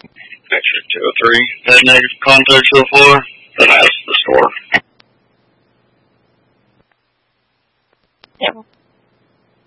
Picture 203 had negative contact so far. Then ask the store. Yeah.